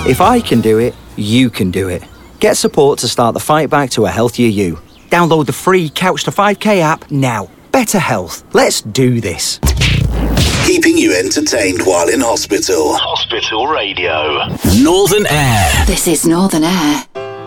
If I can do it, you can do it. Get support to start the fight back to a healthier you. Download the free Couch to 5K app now. Better health. Let's do this. Keeping you entertained while in hospital. Hospital Radio. Northern Air. This is Northern Air.